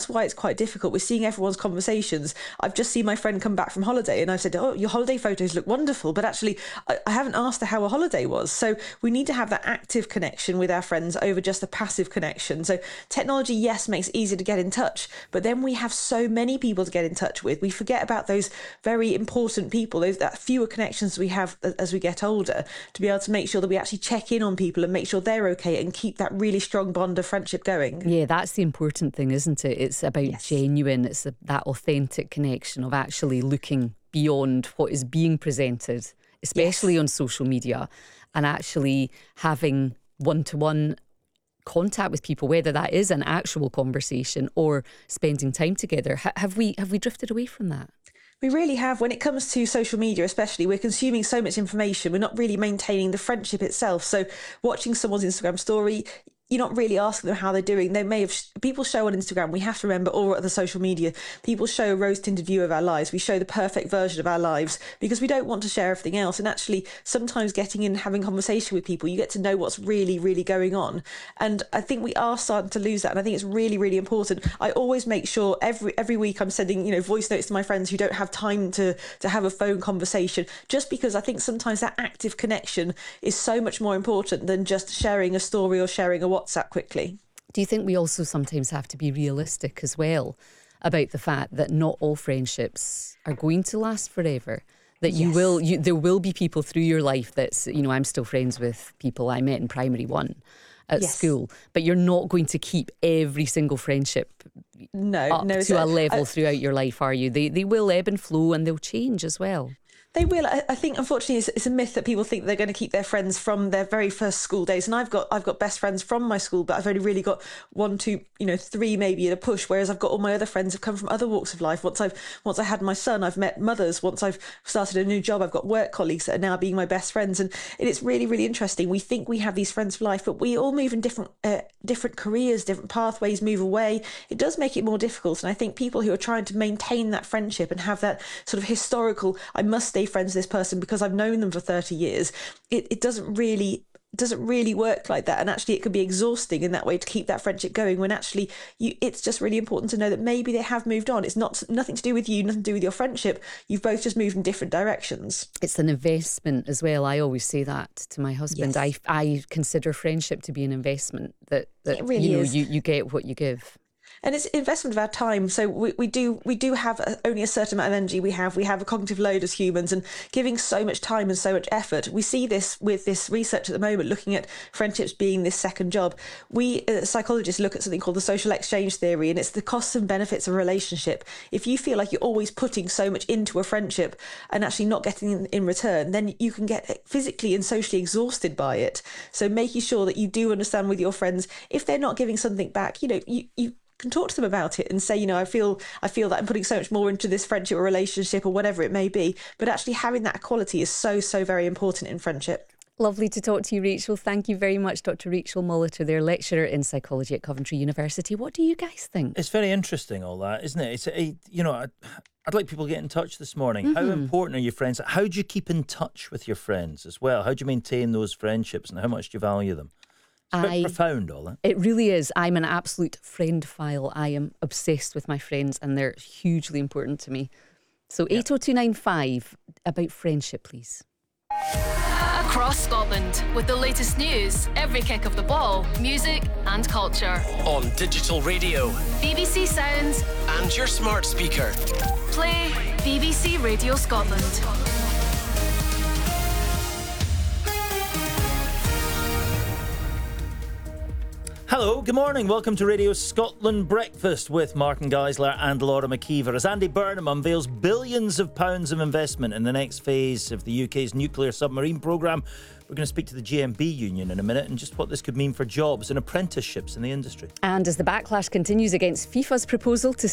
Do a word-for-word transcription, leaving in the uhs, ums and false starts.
that's why it's quite difficult. We're seeing everyone's conversations. I've just seen my friend come back from holiday and I've said, oh, your holiday photos look wonderful, but actually I, I haven't asked her how her holiday was. So we need to have that active connection with our friends over just a passive connection. So technology, yes, makes it easier to get in touch, but then we have so many people to get in touch with. We forget about those very important people, those that fewer connections we have as we get older, to be able to make sure that we actually check in on people and make sure they're okay and keep that really strong bond of friendship going. Yeah, that's the important thing, isn't it? It's about yes. genuine, it's a, that authentic connection of actually looking beyond what is being presented, especially yes. on social media, and actually having one-to-one contact with people, whether that is an actual conversation or spending time together. H- have we have we drifted away from that? We really have. When it comes to social media especially, we're consuming so much information, we're not really maintaining the friendship itself. So watching someone's Instagram story, you're not really asking them how they're doing. They may have, people show on Instagram, we have to remember, or other social media, people show a rose-tinted view of our lives. We show the perfect version of our lives because we don't want to share everything else. And actually, sometimes getting in, having conversation with people, you get to know what's really, really going on. And I think we are starting to lose that. And I think it's really, really important. I always make sure every every week I'm sending, you know, voice notes to my friends who don't have time to, to have a phone conversation, just because I think sometimes that active connection is so much more important than just sharing a story or sharing a WhatsApp quickly. Do you think we also sometimes have to be realistic as well about the fact that not all friendships are going to last forever? That you yes. will, you, there will be people through your life that's, you know, I'm still friends with people I met in primary one at yes. school, but you're not going to keep every single friendship no, up no, to so, a level uh, throughout your life, are you? They they will ebb and flow and they'll change as well. They will. I think, unfortunately, it's, it's a myth that people think they're going to keep their friends from their very first school days. And I've got I've got best friends from my school, but I've only really got one, two, you know, three maybe at a push. Whereas I've got all my other friends have come from other walks of life. Once I've once I had my son, I've met mothers. Once I've started a new job, I've got work colleagues that are now being my best friends. And it's really, really interesting. We think we have these friends for life, but we all move in different uh, different careers, different pathways, move away. It does make it more difficult. And I think people who are trying to maintain that friendship and have that sort of historical, I must stay friends with this person because I've known them for thirty years, it, it doesn't really doesn't really work like that. And actually it can be exhausting in that way to keep that friendship going, when actually you it's just really important to know that maybe they have moved on. It's not nothing to do with you, nothing to do with your friendship. You've both just moved in different directions. It's an investment as well. I always say that to my husband. Yes. I I consider friendship to be an investment, that, that it really you know is. you, you get what you give. And it's investment of our time. So we, we do we do have a, only a certain amount of energy we have. We have a cognitive load as humans, and giving so much time and so much effort. We see this with this research at the moment, looking at friendships being this second job. We uh, psychologists look at something called the social exchange theory, and it's the costs and benefits of a relationship. If you feel like you're always putting so much into a friendship and actually not getting in, in return, then you can get physically and socially exhausted by it. So making sure that you do understand with your friends, if they're not giving something back, you know, you you can talk to them about it and say, you know, I feel I feel that I'm putting so much more into this friendship or relationship or whatever it may be. But actually having that equality is so, so very important in friendship. Lovely to talk to you, Rachel. Thank you very much, Doctor Rachel Molitor, their lecturer in psychology at Coventry University. What do you guys think? It's very interesting, all that, isn't it? It's a, you know, I'd, I'd like people to get in touch this morning. Mm-hmm. How important are your friends? How do you keep in touch with your friends as well? How do you maintain those friendships, and how much do you value them? It's quite I, profound, all that. It really is. I'm an absolute friend-phile. I am obsessed with my friends and they're hugely important to me. So yeah. eight oh two nine five, about friendship, please. Across Scotland, with the latest news, every kick of the ball, music and culture. On digital radio, B B C Sounds and your smart speaker. Play B B C Radio Scotland. Hello, good morning. Welcome to Radio Scotland Breakfast with Martin Geisler and Laura McKeever. As Andy Burnham unveils billions of pounds of investment in the next phase of the U K's nuclear submarine programme, we're going to speak to the G M B union in a minute and just what this could mean for jobs and apprenticeships in the industry. And as the backlash continues against FIFA's proposal to